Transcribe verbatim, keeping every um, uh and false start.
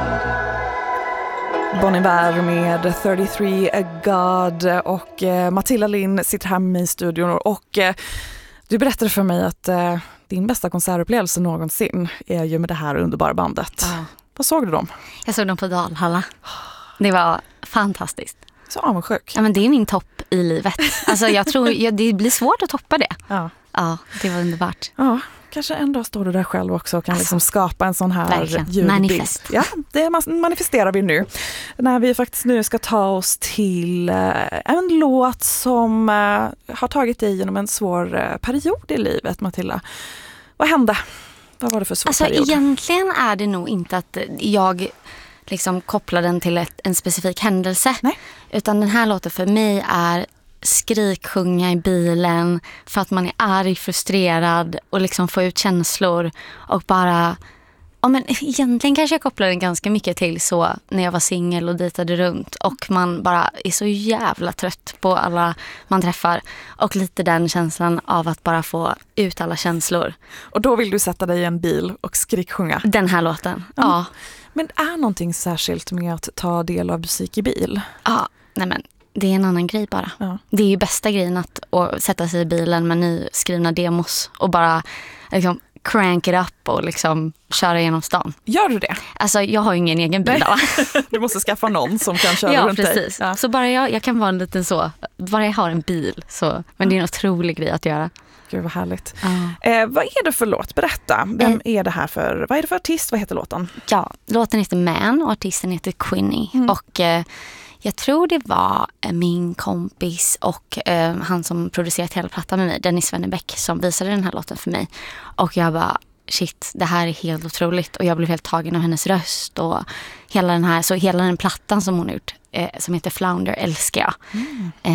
Bon Iver med trettiotre A God och eh, Matilda Lind sitter här med mig i studion och eh, du berättade för mig att eh, din bästa konsertupplevelse någonsin är ju med det här underbara bandet. Ja. Vad såg du dem? Jag såg dem på Dalhalla. Det var fantastiskt. Så avundsjuk. Ja, men det är min topp i livet. Alltså jag tror ja, det blir svårt att toppa det. Ja. Ja, det var underbart. Ja, kanske en dag står du där själv också och kan Alltså, liksom skapa en sån här verkligen. ljudbild. Manifest. Ja, det manifesterar vi nu. När vi faktiskt nu ska ta oss till en låt som har tagit dig genom en svår period i livet, Matilda. Vad hände? Vad var det för svår alltså, period? Egentligen är det nog inte att jag liksom kopplar den till ett, en specifik händelse. Nej. Utan den här låten för mig är skriksjunga i bilen för att man är arg, frustrerad och liksom få ut känslor och bara, ja men egentligen kanske jag kopplar den ganska mycket till så när jag var singel och dejtade runt och man bara är så jävla trött på alla man träffar och lite den känslan av att bara få ut alla känslor. Och då vill du sätta dig i en bil och skriksjunga. Den här låten, ja. ja. Men är någonting särskilt med att ta del av musik i bil? Ja, nej men det är en annan grej bara. Ja. Det är ju bästa grejen att, att sätta sig i bilen med nyskrivna demos och bara liksom crank it up och liksom köra genom stan. Gör du det? Alltså jag har ju ingen egen bil. Du måste skaffa någon som kan köra ja, runt precis. dig. Ja, precis. Så bara jag, jag kan vara en liten så, bara jag har en bil så, men det är en otrolig grej att göra. Gud vad härligt. Ja. Eh, vad är det för låt? Berätta. Vem eh. är det här för? Vad är det för artist? Vad heter låten? Ja, låten heter Man och artisten heter Quinny. Mm. Och eh, jag tror det var min kompis och eh, han som producerat hela plattan med mig, Dennis Wennerbäck, som visade den här låten för mig. Och jag bara, shit, det här är helt otroligt. Och jag blev helt tagen av hennes röst och hela den här, så hela den plattan som hon har gjort, eh, som heter Flounder, älskar jag. Mm. Eh,